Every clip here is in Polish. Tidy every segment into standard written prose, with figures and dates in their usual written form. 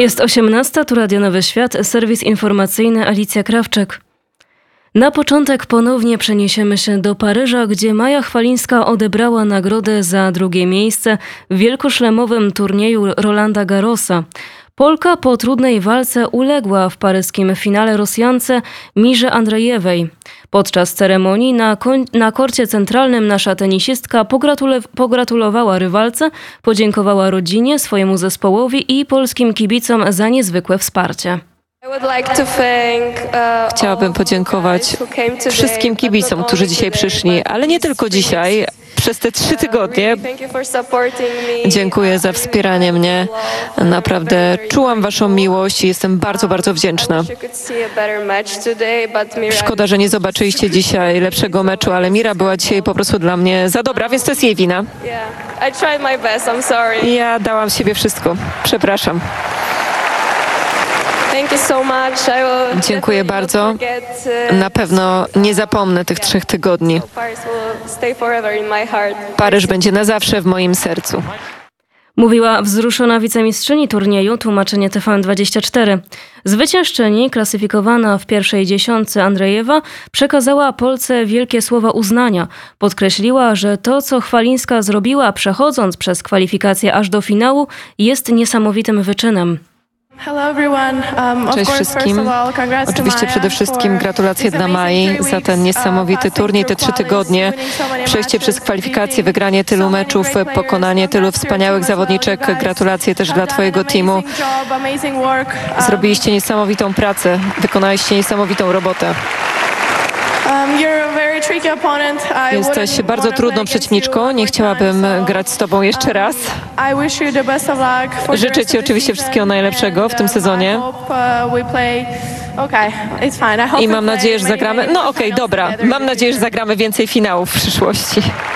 Jest 18, tu Radio Nowy Świat, serwis informacyjny Alicja Krawczyk. Na początek ponownie przeniesiemy się do Paryża, gdzie Maja Chwalińska odebrała nagrodę za drugie miejsce w wielkoszlemowym turnieju Rolanda Garrosa. Polka po trudnej walce uległa w paryskim finale Rosjance Mirze Andrejewej. Podczas ceremonii na korcie centralnym nasza tenisistka pogratulowała rywalce, podziękowała rodzinie, swojemu zespołowi i polskim kibicom za niezwykłe wsparcie. Chciałabym podziękować wszystkim kibicom, którzy dzisiaj przyszli, ale nie tylko dzisiaj, przez te 3 tygodnie. Dziękuję za wspieranie mnie. Naprawdę czułam waszą miłość i jestem bardzo, bardzo wdzięczna. Szkoda, że nie zobaczyliście dzisiaj lepszego meczu, ale Mira była dzisiaj po prostu dla mnie za dobra, więc to jest jej wina. Ja dałam z siebie wszystko. Przepraszam. Dziękuję bardzo. Na pewno nie zapomnę tych 3 tygodni. Paryż będzie na zawsze w moim sercu. Mówiła wzruszona wicemistrzyni turnieju, tłumaczenie TVN24. Zwyciężczyni, klasyfikowana w pierwszej dziesiątce Andrejewa, przekazała Polce wielkie słowa uznania. Podkreśliła, że to, co Chwalińska zrobiła, przechodząc przez kwalifikacje aż do finału, jest niesamowitym wyczynem. Cześć wszystkim. Oczywiście przede wszystkim gratulacje dla Mai za ten niesamowity turniej, te 3 tygodnie, przejście przez kwalifikacje, wygranie tylu meczów, pokonanie tylu wspaniałych zawodniczek. Gratulacje też dla twojego teamu. Zrobiliście niesamowitą pracę, wykonaliście niesamowitą robotę. Jesteś bardzo trudną przeciwniczką. Nie chciałabym grać z tobą jeszcze raz. Życzę ci oczywiście wszystkiego najlepszego w tym sezonie. I mam nadzieję, że zagramy... No okej, dobra. Mam nadzieję, że zagramy więcej finałów w przyszłości.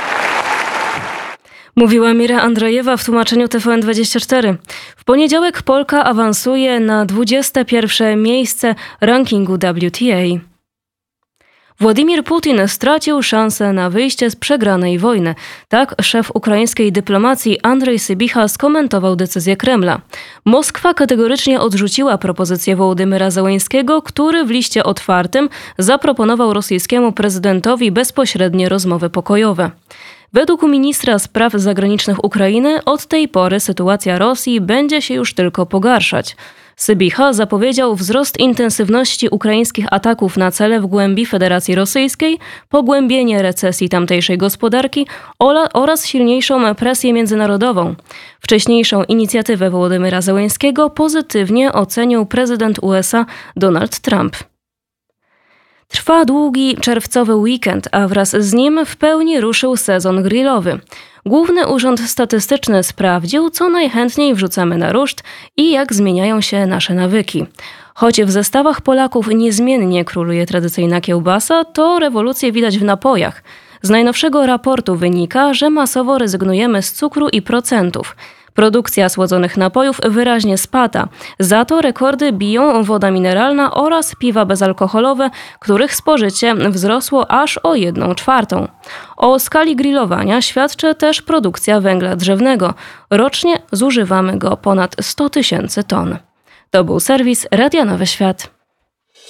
Mówiła Mira Andrejewa w tłumaczeniu TVN24. W poniedziałek Polka awansuje na 21. miejsce rankingu WTA. Władimir Putin stracił szansę na wyjście z przegranej wojny. Tak szef ukraińskiej dyplomacji Andrzej Sybicha skomentował decyzję Kremla. Moskwa kategorycznie odrzuciła propozycję Wołodymyra Zełenskiego, który w liście otwartym zaproponował rosyjskiemu prezydentowi bezpośrednie rozmowy pokojowe. Według ministra spraw zagranicznych Ukrainy od tej pory sytuacja Rosji będzie się już tylko pogarszać. Sybicha zapowiedział wzrost intensywności ukraińskich ataków na cele w głębi Federacji Rosyjskiej, pogłębienie recesji tamtejszej gospodarki oraz silniejszą presję międzynarodową. Wcześniejszą inicjatywę Wołodymyra Zełenskiego pozytywnie ocenił prezydent USA Donald Trump. Trwa długi czerwcowy weekend, a wraz z nim w pełni ruszył sezon grillowy. Główny Urząd Statystyczny sprawdził, co najchętniej wrzucamy na ruszt i jak zmieniają się nasze nawyki. Choć w zestawach Polaków niezmiennie króluje tradycyjna kiełbasa, to rewolucję widać w napojach. Z najnowszego raportu wynika, że masowo rezygnujemy z cukru i procentów. Produkcja słodzonych napojów wyraźnie spada. Za to rekordy biją woda mineralna oraz piwa bezalkoholowe, których spożycie wzrosło aż o 1/4. O skali grillowania świadczy też produkcja węgla drzewnego. Rocznie zużywamy go ponad 100 000 ton. To był serwis Radia Nowy Świat.